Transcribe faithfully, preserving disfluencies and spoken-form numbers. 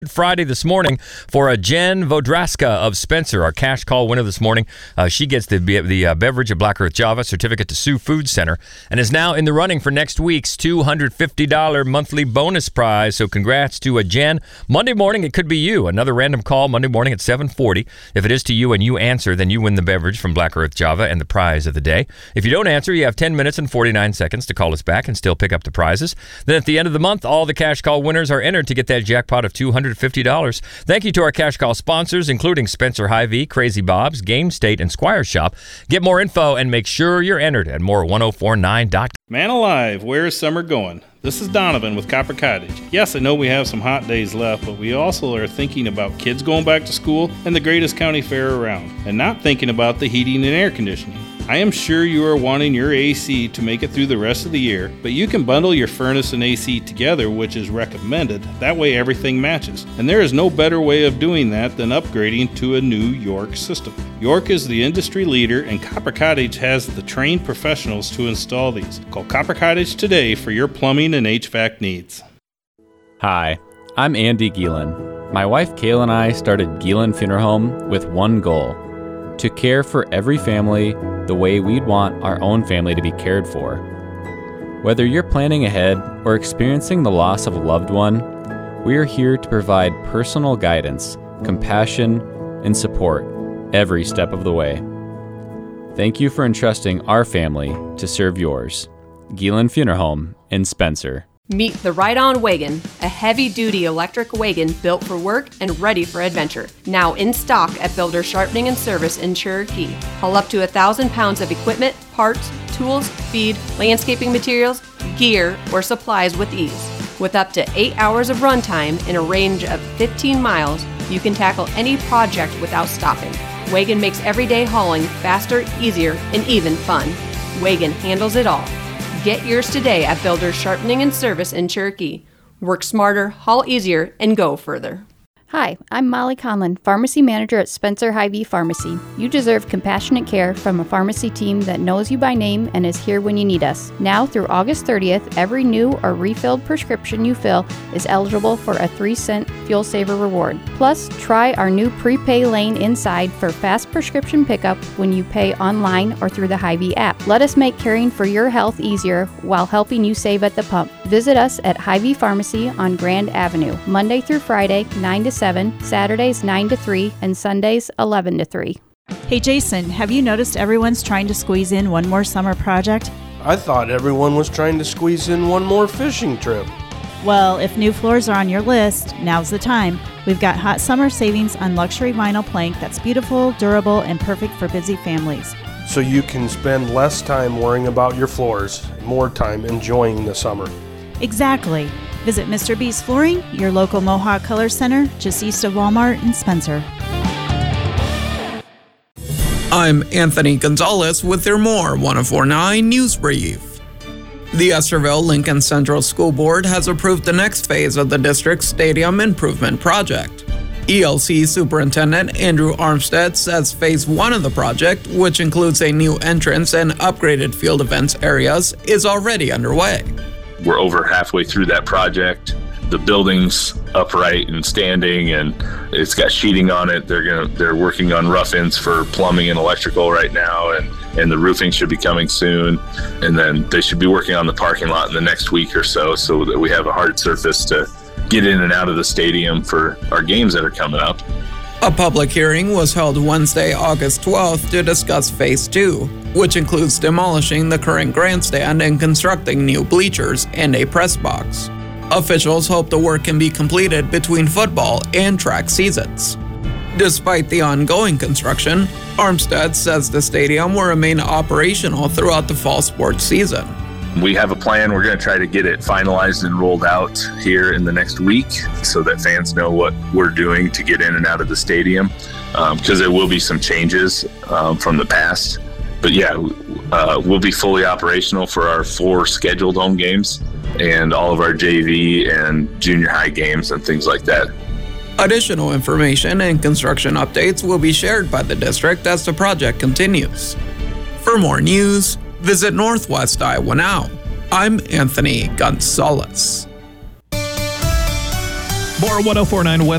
Friday this morning for a Jen Vodraska of Spencer, our cash call winner this morning. Uh, she gets the the uh, beverage of Black Earth Java certificate to Sioux Food Center and is now in the running for next week's two hundred fifty dollars monthly bonus prize. So congrats to a Jen. Monday morning, it could be you. Another random call Monday morning at seven forty. If it is to you and you answer, then you win the beverage from Black Earth Java and the prize of the day. If you don't answer, you have ten minutes and forty-nine seconds to call us back and still pick up the prizes. Then at the end of the month, all the cash call winners are entered to get that jackpot of two hundred fifty dollars. Thank you to our cash call sponsors, including Spencer Hy-Vee, Crazy Bob's, Game State, and Squire Shop. Get more info and make sure you're entered at more ten forty-nine dot com. Man alive, where is summer going? This is Donovan with Copper Cottage. Yes, I know we have some hot days left, but we also are thinking about kids going back to school and the greatest county fair around, and not thinking about the heating and air conditioning. I am sure you are wanting your A C to make it through the rest of the year, but you can bundle your furnace and A C together, which is recommended. That way everything matches. And there is no better way of doing that than upgrading to a new York system. York is the industry leader, and Copper Cottage has the trained professionals to install these. Call Copper Cottage today for your plumbing and H V A C needs. Hi, I'm Andy Gielen. My wife Kayla and I started Gielen Funeral Home with one goal: to care for every family the way we'd want our own family to be cared for. Whether you're planning ahead or experiencing the loss of a loved one, we are here to provide personal guidance, compassion, and support every step of the way. Thank you for entrusting our family to serve yours. Gielen Funeral Home in Spencer. Meet the Ride On Wagon, a heavy-duty electric wagon built for work and ready for adventure. Now in stock at Builder Sharpening and Service in Cherokee. Haul up to one thousand pounds of equipment, parts, tools, feed, landscaping materials, gear, or supplies with ease. With up to eight hours of runtime in a range of fifteen miles, you can tackle any project without stopping. Wagon makes everyday hauling faster, easier, and even fun. Wagon handles it all. Get yours today at Builders Sharpening and Service in Cherokee. Work smarter, haul easier, and go further. Hi, I'm Molly Conlon, Pharmacy Manager at Spencer Hy-Vee Pharmacy. You deserve compassionate care from a pharmacy team that knows you by name and is here when you need us. Now through August thirtieth, every new or refilled prescription you fill is eligible for a three cent Fuel Saver reward. Plus, try our new prepay lane inside for fast prescription pickup when you pay online or through the Hy-Vee app. Let us make caring for your health easier while helping you save at the pump. Visit us at Hy-Vee Pharmacy on Grand Avenue, Monday through Friday, nine to seven, Saturdays nine to three, and Sundays eleven to three. Hey Jason, have you noticed everyone's trying to squeeze in one more summer project? I thought everyone was trying to squeeze in one more fishing trip. Well, if new floors are on your list, now's the time. We've got hot summer savings on luxury vinyl plank that's beautiful, durable, and perfect for busy families. So you can spend less time worrying about your floors, more time enjoying the summer. Exactly. Visit Mister B's Flooring, your local Mohawk Color Center, just east of Walmart in Spencer. I'm Anthony Gonzalez with your more ten forty-nine News Brief. The Estherville Lincoln Central School Board has approved the next phase of the district's stadium improvement project. E L C Superintendent Andrew Armstead says phase one of the project, which includes a new entrance and upgraded field events areas, is already underway. We're over halfway through that project. The building's upright and standing, and it's got sheeting on it. They're gonna they're working on rough ends for plumbing and electrical right now, and and the roofing should be coming soon. And then they should be working on the parking lot in the next week or so, so that we have a hard surface to get in and out of the stadium for our games that are coming up. A public hearing was held Wednesday, August twelfth to discuss Phase two, which includes demolishing the current grandstand and constructing new bleachers and a press box. Officials hope the work can be completed between football and track seasons. Despite the ongoing construction, Armstead says the stadium will remain operational throughout the fall sports season. We have a plan. We're going to try to get it finalized and rolled out here in the next week so that fans know what we're doing to get in and out of the stadium, because um, there will be some changes um, from the past. But yeah, uh, we'll be fully operational for our four scheduled home games and all of our J V and junior high games and things like that. Additional information and construction updates will be shared by the district as the project continues. For more news, visit Northwest Iowa Now. I'm Anthony Gonzalez. More ten forty-nine weather.